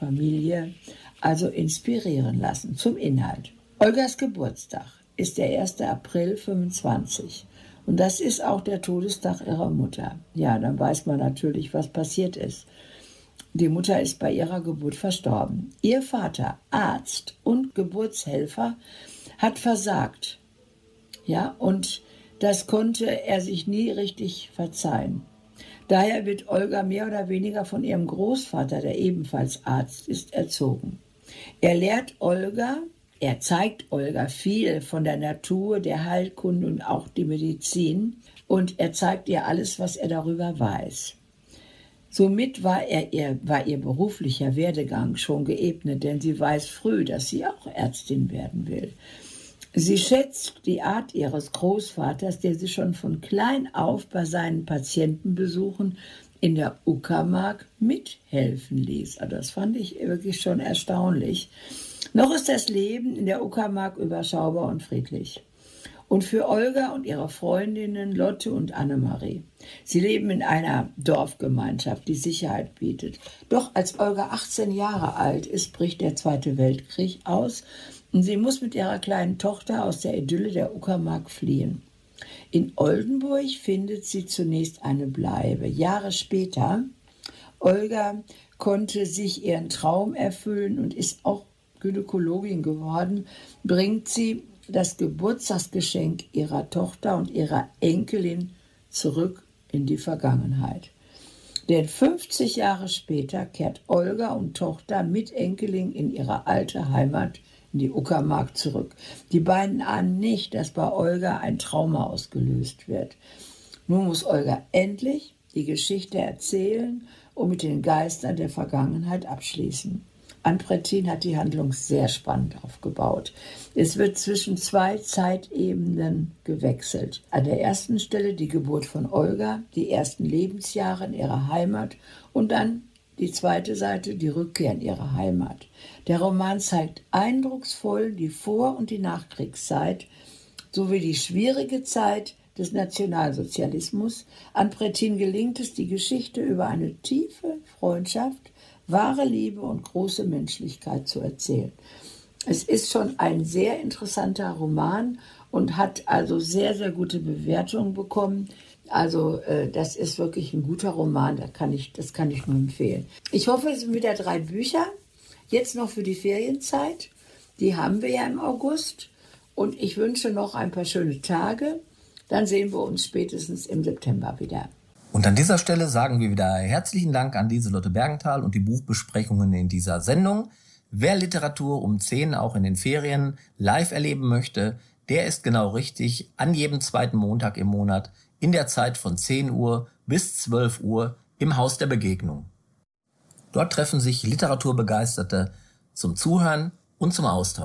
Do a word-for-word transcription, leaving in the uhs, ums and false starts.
Familie also inspirieren lassen. Zum Inhalt. Olgas Geburtstag ist der erster April fünfundzwanzig und das ist auch der Todestag ihrer Mutter. Ja, dann weiß man natürlich, was passiert ist. Die Mutter ist bei ihrer Geburt verstorben. Ihr Vater, Arzt und Geburtshelfer, hat versagt. Ja, und das konnte er sich nie richtig verzeihen. Daher wird Olga mehr oder weniger von ihrem Großvater, der ebenfalls Arzt ist, erzogen. Er lehrt Olga, er zeigt Olga viel von der Natur, der Heilkunde und auch die Medizin. Und er zeigt ihr alles, was er darüber weiß. Somit war, er, ihr, war ihr beruflicher Werdegang schon geebnet, denn sie weiß früh, dass sie auch Ärztin werden will. Sie schätzt die Art ihres Großvaters, der sie schon von klein auf bei seinen Patientenbesuchen in der Uckermark mithelfen ließ. Also das fand ich wirklich schon erstaunlich. Noch ist das Leben in der Uckermark überschaubar und friedlich. Und für Olga und ihre Freundinnen Lotte und Annemarie. Sie leben in einer Dorfgemeinschaft, die Sicherheit bietet. Doch als Olga achtzehn Jahre alt ist, bricht der Zweite Weltkrieg aus und sie muss mit ihrer kleinen Tochter aus der Idylle der Uckermark fliehen. In Oldenburg findet sie zunächst eine Bleibe. Jahre später, Olga konnte sich ihren Traum erfüllen und ist auch Gynäkologin geworden, bringt sie das Geburtstagsgeschenk ihrer Tochter und ihrer Enkelin zurück in die Vergangenheit. Denn fünfzig Jahre später kehrt Olga und Tochter mit Enkelin in ihre alte Heimat, in die Uckermark, zurück. Die beiden ahnen nicht, dass bei Olga ein Trauma ausgelöst wird. Nun muss Olga endlich die Geschichte erzählen und mit den Geistern der Vergangenheit abschließen. Ann-Prettin hat die Handlung sehr spannend aufgebaut. Es wird zwischen zwei Zeitebenen gewechselt. An der ersten Stelle die Geburt von Olga, die ersten Lebensjahre in ihrer Heimat und dann die zweite Seite, die Rückkehr in ihre Heimat. Der Roman zeigt eindrucksvoll die Vor- und die Nachkriegszeit sowie die schwierige Zeit des Nationalsozialismus. Ann-Prettin gelingt es, die Geschichte über eine tiefe Freundschaft, wahre Liebe und große Menschlichkeit zu erzählen. Es ist schon ein sehr interessanter Roman und hat also sehr, sehr gute Bewertungen bekommen. Also äh, das ist wirklich ein guter Roman, da kann ich, das kann ich nur empfehlen. Ich hoffe, es sind wieder drei Bücher, jetzt noch für die Ferienzeit. Die haben wir ja im August und ich wünsche noch ein paar schöne Tage. Dann sehen wir uns spätestens im September wieder. Und an dieser Stelle sagen wir wieder herzlichen Dank an Lieselotte Bergenthal und die Buchbesprechungen in dieser Sendung. Wer Literatur um zehn auch in den Ferien live erleben möchte, der ist genau richtig an jedem zweiten Montag im Monat in der Zeit von zehn Uhr bis zwölf Uhr im Haus der Begegnung. Dort treffen sich Literaturbegeisterte zum Zuhören und zum Austausch.